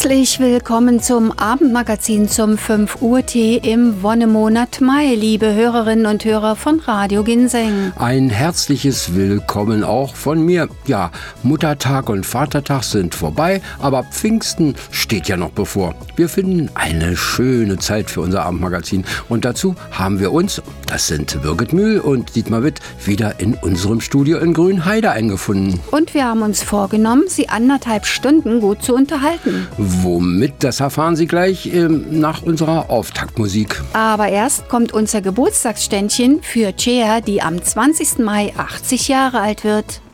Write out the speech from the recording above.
Herzlich willkommen zum Abendmagazin zum 5 Uhr Tee im Wonnemonat Mai, liebe Hörerinnen und Hörer von Radio Ginseng. Ein herzliches Willkommen auch von mir. Ja, Muttertag und Vatertag sind vorbei, aber Pfingsten steht ja noch bevor. Wir finden eine schöne Zeit für unser Abendmagazin und dazu haben wir uns, das sind Birgit Mühl und Dietmar Witt, wieder in unserem Studio in Grünheide eingefunden. Und wir haben uns vorgenommen, Sie 1,5 Stunden gut zu unterhalten. Womit, das erfahren Sie gleich nach unserer Auftaktmusik. Aber erst kommt unser Geburtstagsständchen für Chea, die am 20. Mai 80 Jahre alt wird.